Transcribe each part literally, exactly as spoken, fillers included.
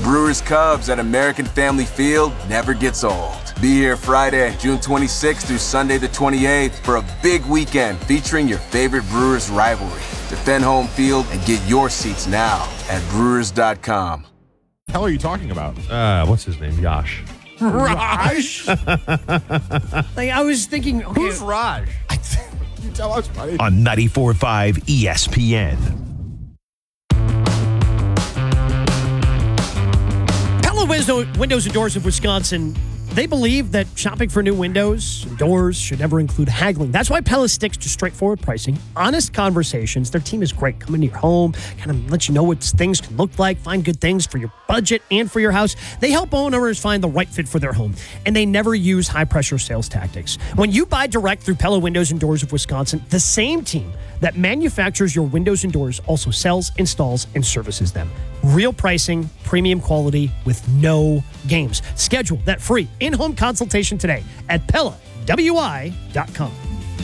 Brewers Cubs at American Family Field never gets old. Be here Friday, June twenty-sixth through Sunday the twenty-eighth for a big weekend featuring your favorite Brewers rivalry. Defend home field and get your seats now at brewers dot com. What the hell are you talking about? Uh, what's his name? Yash. Raj? Like, I was thinking, okay, Who's Raj? You tell us, buddy. On ninety-four point five E S P N. Pella Windows and Doors of Wisconsin, they believe that shopping for new windows and doors should never include haggling. That's why Pella sticks to straightforward pricing, honest conversations. Their team is great. Come into your home, kind of let you know what things can look like, find good things for your budget and for your house. They help owners find the right fit for their home, and they never use high-pressure sales tactics. When you buy direct through Pella Windows and Doors of Wisconsin, the same team that manufactures your windows and doors also sells, installs, and services them. Real pricing, premium quality with no games. Schedule that free in-home consultation today at Pella W I dot com.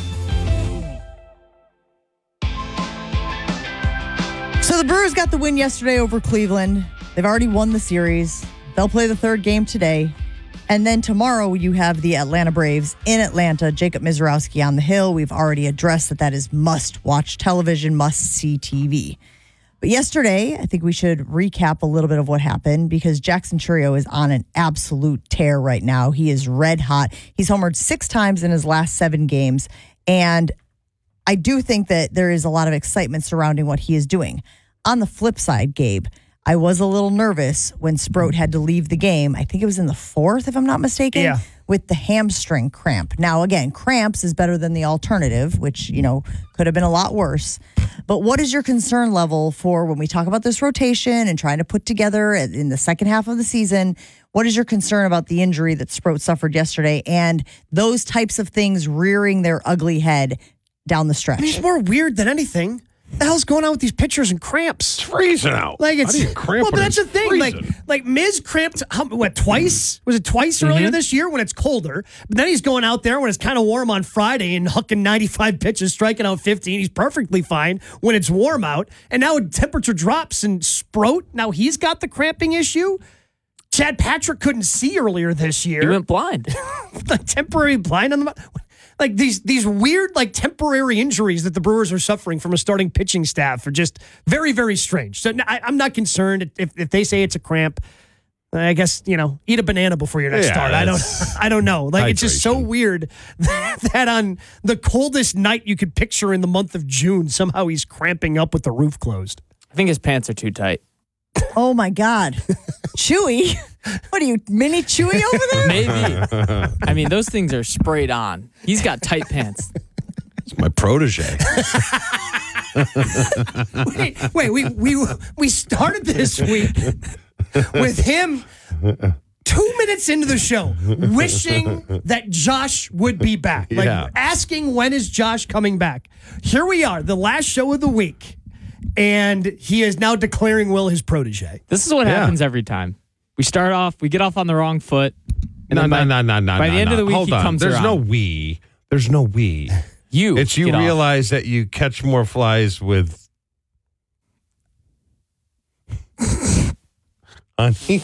So the Brewers got the win yesterday over Cleveland. They've already won the series. They'll play the third game today. And then tomorrow you have the Atlanta Braves in Atlanta. Jacob Mizorowski on the hill. We've already addressed that that is must-watch television, must-see T V. But yesterday, I think we should recap a little bit of what happened because Jackson Chourio is on an absolute tear right now. He is red hot. He's homered six times in his last seven games. And I do think that there is a lot of excitement surrounding what he is doing. On the flip side, Gabe, I was a little nervous when Sproat had to leave the game. I think it was in the fourth, if I'm not mistaken. Yeah. With the hamstring cramp. Now, again, cramps is better than the alternative, which, you know, could have been a lot worse. But what is your concern level for when we talk about this rotation and trying to put together in the second half of the season? What is your concern about the injury that Sproat suffered yesterday and those types of things rearing their ugly head down the stretch? I mean, it's more weird than anything. What the hell's going on with these pitchers and cramps? It's freezing out. Like it's How do you cramp well, but when that's the it's thing. Like, freezing? like Miz cramped how, what twice? Was it twice earlier Mm-hmm. this year when it's colder? But then he's going out there when it's kind of warm on Friday and hucking ninety-five pitches, striking out fifteen. He's perfectly fine when it's warm out. And now temperature drops and Sproat. Now he's got the cramping issue. Chad Patrick couldn't see earlier this year. He went blind. Like temporary blind on the. Like these these weird, like temporary injuries that the Brewers are suffering from a starting pitching staff are just very, very strange. So I, I'm not concerned if, if they say it's a cramp. I guess, you know, eat a banana before your next Yeah, start. I don't I don't know. Like it's just so hydration. weird that, that on the coldest night you could picture in the month of June, somehow he's cramping up with the roof closed. I think his pants are too tight. Oh, my God. Chewy? What are you, mini Chewy over there? Maybe. I mean, those things are sprayed on. He's got tight pants. It's my protege. wait, wait, we we we started this week with him two minutes into the show wishing that Josh would be back. Like Yeah. asking when is Josh coming back. Here we are, the last show of the week, and he is now declaring Will his protege. This is what Yeah. happens every time. We start off, we get off on the wrong foot. And No, then no, by, no, no, no. By no, the end no. of the week, Hold he on. comes There's around. no we. There's no we. You. It's you get off. realize that you catch more flies with honey.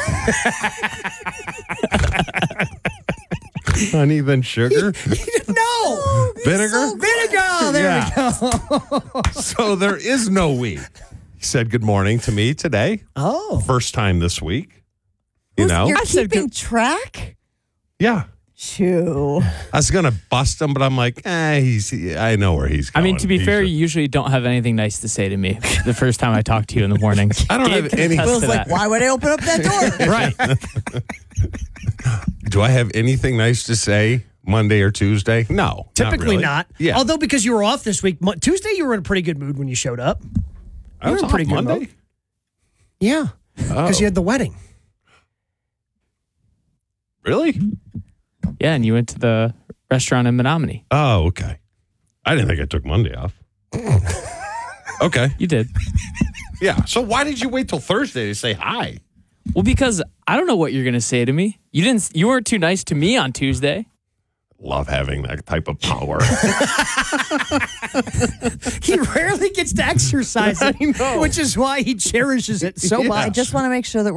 Honey than sugar? No! Vinegar? Vinegar! There Yeah. we go. So there is no we. He said good morning to me today. Oh. First time this week. You Who's- know? You're I said keeping good- track? Yeah. Shoo. I was going to bust him, but I'm like, eh, he's, I know where he's I going. mean, to be He's fair, a- you usually don't have anything nice to say to me the first time I talk to you in the morning. I don't Gabe have can any- attest Will's to like, that. why would I open up that door? Right. Do I have anything nice to say Monday or Tuesday? No. Typically really. not. Yeah. Although because you were off this week, Mo- Tuesday you were in a pretty good mood when you showed up. I You was were in off pretty good Monday. mood. Yeah. Because Oh. you had the wedding. Really? Yeah, and you went to the restaurant in Menominee. Oh, okay. I didn't think I took Monday off. Okay. You did. Yeah. So why did you wait till Thursday to say hi? Well, because I don't know what you're going to say to me. You didn't. You weren't too nice to me on Tuesday. Love having that type of power. He rarely gets to exercise it, which is why he cherishes it so Yeah. much. I just want to make sure that we're